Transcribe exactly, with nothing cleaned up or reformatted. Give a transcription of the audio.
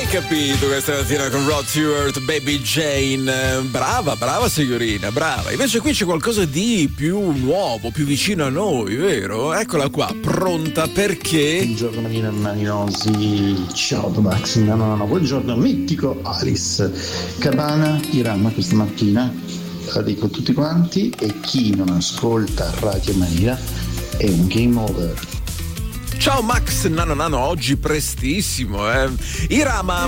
capito questa mattina con Rod Stewart, Baby Jane. Brava, brava signorina, brava. Invece qui c'è qualcosa di più nuovo, più vicino a noi, vero? Eccola qua, pronta perché... Buongiorno Marina Marinosi, ciao Max, no no no, buongiorno mitico Alice. Cabana Irama questa mattina, la dico a tutti quanti, e chi non ascolta Radio Maria è un game over. Ciao Max, nano nano, oggi prestissimo, eh. Irama,